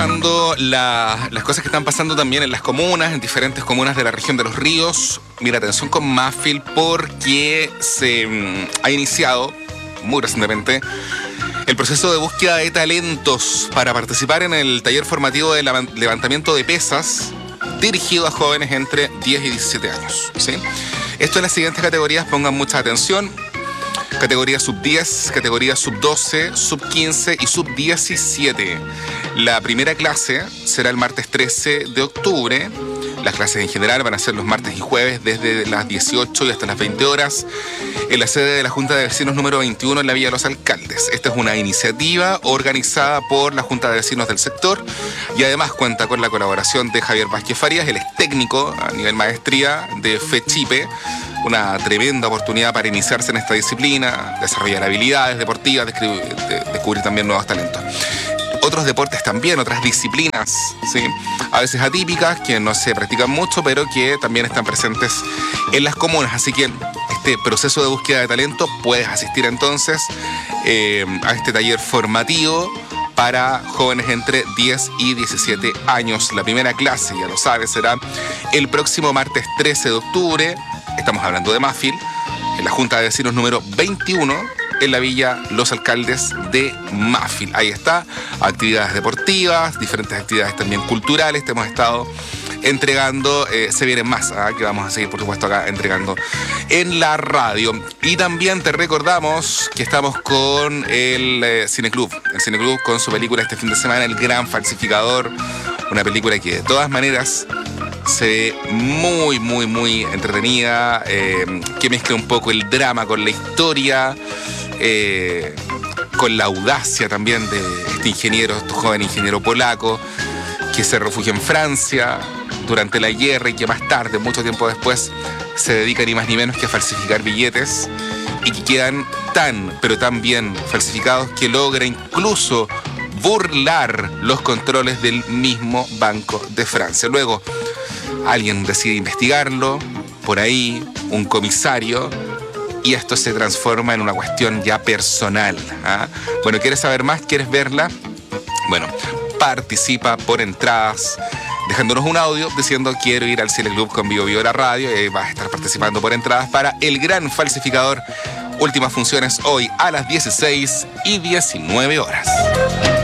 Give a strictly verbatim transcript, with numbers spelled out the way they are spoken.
revisando la, las cosas que están pasando también en las comunas, en diferentes comunas de la región de Los Ríos. Mira, atención con Mafil porque se mm, ha iniciado muy recientemente el proceso de búsqueda de talentos para participar en el taller formativo de levantamiento de pesas dirigido a jóvenes entre diez y diecisiete años, ¿sí? Esto en las siguientes categorías, pongan mucha atención. Categoría sub diez, categoría sub doce, sub quince y sub diecisiete. La primera clase será el martes trece de octubre. Las clases en general van a ser los martes y jueves desde las dieciocho y hasta las veinte horas en la sede de la Junta de Vecinos número veintiuno en la Villa de los Alcaldes. Esta es una iniciativa organizada por la Junta de Vecinos del sector y además cuenta con la colaboración de Javier Vázquez Farías, él es técnico a nivel maestría de FECHIPE. Una tremenda oportunidad para iniciarse en esta disciplina, desarrollar habilidades deportivas, descubrir, de, descubrir también nuevos talentos. Otros deportes también, otras disciplinas, ¿sí? A veces atípicas, que no se practican mucho, pero que también están presentes en las comunas. Así que este proceso de búsqueda de talento puedes asistir entonces eh, a este taller formativo para jóvenes entre diez y diecisiete años. La primera clase, ya lo sabes, será el próximo martes trece de octubre. Estamos hablando de Mafil, en la Junta de Vecinos número veintiuno, en la Villa Los Alcaldes de Mafil. Ahí está, actividades deportivas, diferentes actividades también culturales, te hemos estado entregando, eh, se vienen más, ¿eh? Que vamos a seguir por supuesto acá entregando en la radio. Y también te recordamos que estamos con el eh, Cineclub, el Cineclub con su película este fin de semana, El Gran Falsificador, una película que de todas maneras se ve muy, muy, muy entretenida, eh, que mezcla un poco el drama con la historia, eh, con la audacia también de este ingeniero, este joven ingeniero polaco, que se refugia en Francia durante la guerra y que más tarde, mucho tiempo después, se dedica ni más ni menos que a falsificar billetes y que quedan tan, pero tan bien falsificados que logra incluso burlar los controles del mismo Banco de Francia. Luego, alguien decide investigarlo, por ahí, un comisario, y esto se transforma en una cuestión ya personal, ¿ah? Bueno, ¿quieres saber más? ¿Quieres verla? Bueno, participa por entradas, dejándonos un audio diciendo quiero ir al Cineclub con Bio Bio la radio, y ahí vas a estar participando por entradas para El Gran Falsificador. Últimas funciones hoy a las dieciséis y diecinueve horas.